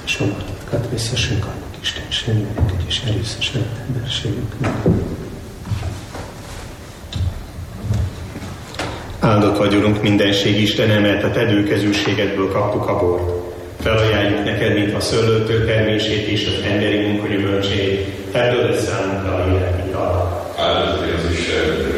somokat visszasünk annak istenségünket és erőszesebb emberségünknek. Áldott vagy, Urunk, mindenség Istene, mert a te dőkezűségedből kaptuk a bort. Felajánljuk neked, mint a szőlőtől termését és az emberi munka gyümölcsét, ebből lesz számunkra a életvital. Áldott vagy az Isten,